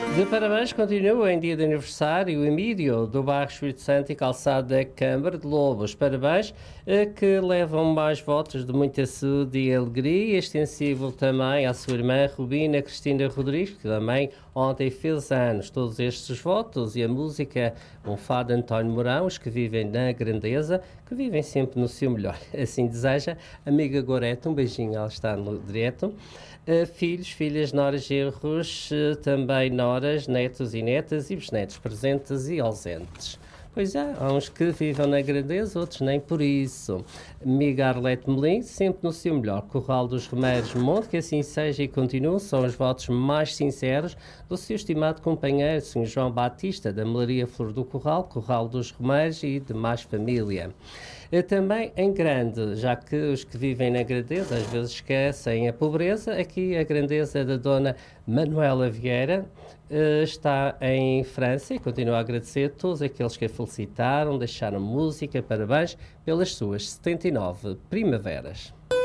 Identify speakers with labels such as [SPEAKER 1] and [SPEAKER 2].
[SPEAKER 1] De parabéns continua em dia de aniversário Emílio, do bairro Espírito Santo e calçado da Câmara de Lobos. Parabéns que levam mais votos de muita saúde e alegria. Extensível também à sua irmã Rubina Cristina Rodrigues, que também ontem fez anos. Todos estes votos e a música, um fado de António Mourão, os que vivem na grandeza, que vivem sempre no seu melhor. Assim deseja amiga Gorete, um beijinho, ela está no direto. Filhos, filhas, noras, genros, também noras, netos e netas e bisnetos presentes e ausentes. Pois é, há uns que vivem na grandeza, outros nem por isso. Amiga Arlete Melim, sempre no seu melhor. Corral dos Remédios Monte, que assim seja e continue, são os votos mais sinceros do seu estimado companheiro, Sr. João Batista, da Melaria Flor do Corral, Corral dos Remédios e demais família. Também em grande, já que os que vivem na grandeza às vezes esquecem a pobreza, aqui a grandeza da Dona Manuela Vieira está em França e continua a agradecer a todos aqueles que a felicitaram, deixaram música, parabéns pelas suas 79 primaveras.